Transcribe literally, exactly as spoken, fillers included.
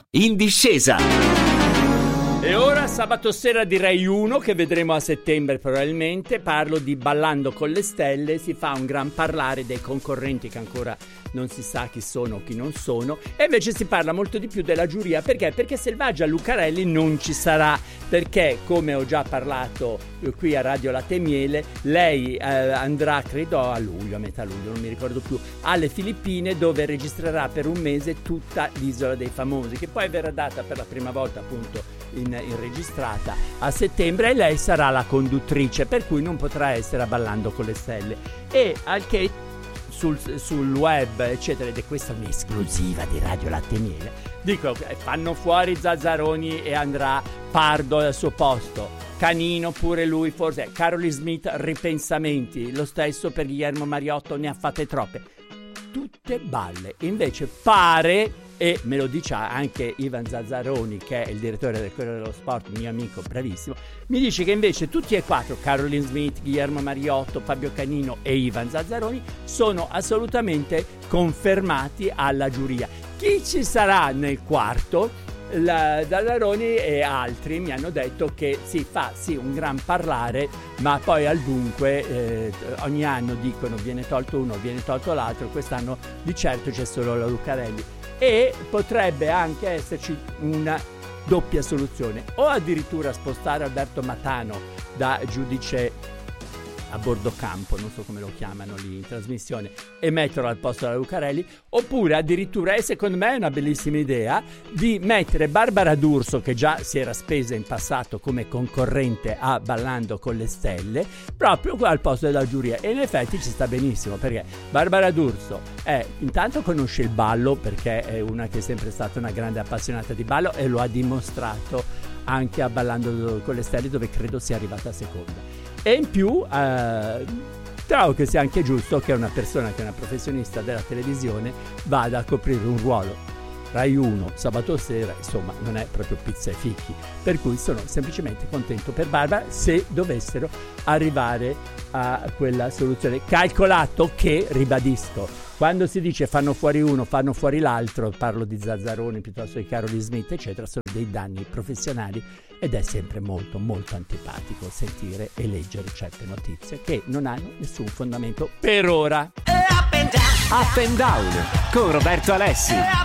in discesa. E ora sabato sera di Rai uno, che vedremo a settembre probabilmente, parlo di Ballando con le stelle. Si fa un gran parlare dei concorrenti che ancora non si sa chi sono o chi non sono, e invece si parla molto di più della giuria. Perché? Perché Selvaggia Lucarelli non ci sarà, perché come ho già parlato qui a Radio Latte e Miele, lei eh, andrà credo a luglio, a metà luglio, non mi ricordo più, alle Filippine, dove registrerà per un mese tutta l'Isola dei Famosi, che poi verrà data per la prima volta appunto In, in registrata a settembre, e lei sarà la conduttrice, per cui non potrà essere a Ballando con le stelle. E al che sul, sul web eccetera, ed è questa un'esclusiva di Radio Latte e Miele, dico, fanno fuori Zazzaroni e andrà Pardo al suo posto, Canino pure lui forse, Caroli Smith ripensamenti, lo stesso per Guillermo Mariotto, ne ha fatte troppe, tutte balle. Invece pare, e me lo dice anche Ivan Zazzaroni, che è il direttore del Corriere dello Sport, mio amico bravissimo, mi dice che invece tutti e quattro, Caroline Smith, Guillermo Mariotto, Fabio Canino e Ivan Zazzaroni, sono assolutamente confermati alla giuria. Chi ci sarà nel quarto? La Zazzaroni e altri mi hanno detto che si fa sì un gran parlare, ma poi al dunque eh, ogni anno dicono viene tolto uno, viene tolto l'altro, quest'anno di certo c'è solo la Lucarelli. E potrebbe anche esserci una doppia soluzione, o addirittura spostare Alberto Matano da giudice a bordo campo, non so come lo chiamano lì in trasmissione, e metterlo al posto della Lucarelli, oppure addirittura, e secondo me è una bellissima idea, di mettere Barbara D'Urso, che già si era spesa in passato come concorrente a Ballando con le stelle, proprio qua al posto della giuria. E in effetti ci sta benissimo, perché Barbara D'Urso è, intanto conosce il ballo, perché è una che è sempre stata una grande appassionata di ballo e lo ha dimostrato anche a Ballando con le stelle, dove credo sia arrivata seconda. E in più eh, trovo che sia anche giusto che una persona che è una professionista della televisione vada a coprire un ruolo Rai uno sabato sera, insomma non è proprio pizza e fichi, per cui sono semplicemente contento per Barbara, se dovessero arrivare a quella soluzione. Calcolato che, ribadisco, quando si dice fanno fuori uno, fanno fuori l'altro, parlo di Zazzaroni piuttosto di Caroli Smith eccetera, sono dei danni professionali, ed è sempre molto molto antipatico sentire e leggere certe notizie che non hanno nessun fondamento per ora. Up and down con Roberto Alessi.